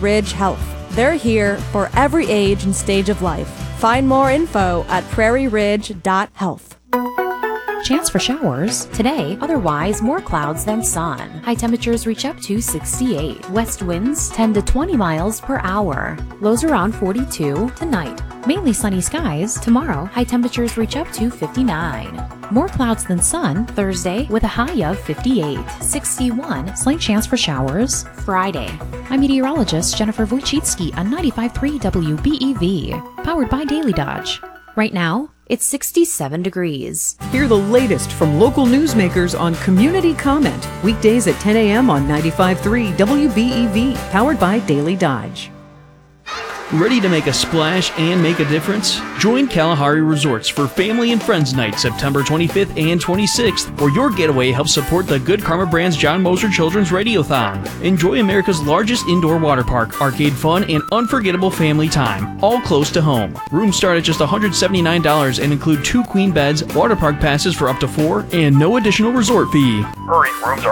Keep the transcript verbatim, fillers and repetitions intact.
Ridge Health. They're here for every age and stage of life. Find more info at prairie ridge dot health. Chance for showers today, otherwise more clouds than sun. High temperatures reach up to sixty-eight. West winds ten to twenty miles per hour. Lows around forty-two tonight. Mainly sunny skies. Tomorrow, high temperatures reach up to fifty-nine. More clouds than sun Thursday with a high of fifty-eight. sixty-one, slight chance for showers Friday. I'm meteorologist Jennifer Wojcicki on ninety-five point three W B E V, powered by Daily Dodge. Right now, it's sixty-seven degrees. Hear the latest from local newsmakers on Community Comment, weekdays at ten a.m. on ninety-five point three W B E V, powered by Daily Dodge. Ready to make a splash and make a difference? Join Kalahari Resorts for Family and Friends Night September twenty-fifth and twenty-sixth, where your getaway helps support the Good Karma Brand's John Moser Children's Radiothon. Enjoy America's largest indoor water park, arcade fun, and unforgettable family time, all close to home. Rooms start at just one hundred seventy-nine dollars and include two queen beds, water park passes for up to four, and no additional resort fee. Hurry, rooms are